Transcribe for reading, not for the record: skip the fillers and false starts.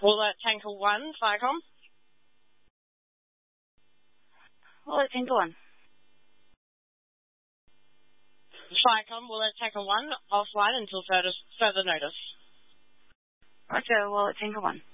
Wallet Tanker 1, Firecom. Wallet Tanker 1. Firecom, Wallet Tanker 1, offline until further notice. Roger, Wallet Tanker 1.